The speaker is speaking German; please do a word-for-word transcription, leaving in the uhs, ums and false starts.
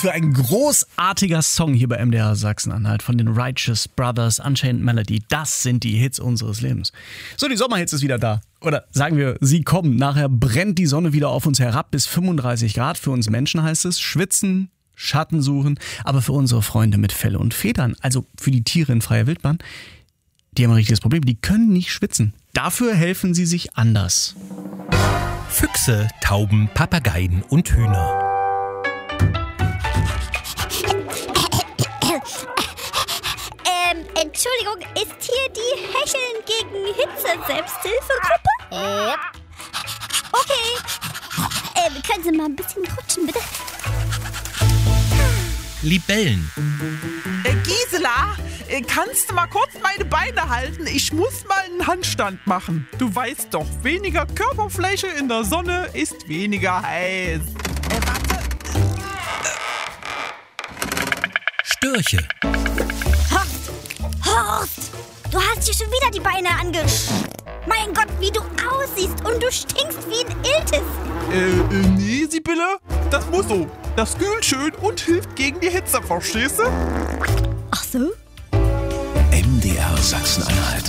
für ein großartiger Song hier bei M D R Sachsen-Anhalt von den Righteous Brothers, Unchained Melody. Das sind die Hits unseres Lebens. So, die Sommerhits ist wieder da. Oder sagen wir, sie kommen. Nachher brennt die Sonne wieder auf uns herab bis fünfunddreißig Grad. Für uns Menschen heißt es schwitzen, Schatten suchen. Aber für unsere Freunde mit Felle und Federn, also für die Tiere in freier Wildbahn, die haben ein richtiges Problem. Die können nicht schwitzen. Dafür helfen sie sich anders. Füchse, Tauben, Papageien und Hühner. Ähm, Entschuldigung, ist hier die Hecheln gegen Hitze-Selbsthilfegruppe? Ja. Okay. Ähm, können Sie mal ein bisschen rutschen, bitte? Libellen. Äh, Gisela, äh, kannst du mal kurz meine Beine halten? Ich muss mal einen Handstand machen. Du weißt doch, weniger Körperfläche in der Sonne ist weniger heiß. Äh, warte. Störche. Horst! Horst! Du hast dir schon wieder die Beine angesch... Mein Gott, wie du aussiehst und du stinkst wie ein Iltis. Äh, äh, nee, Sibylle, das muss so. Das kühlt schön und hilft gegen die Hitze, verstehst du? Ach so? M D R Sachsen-Anhalt.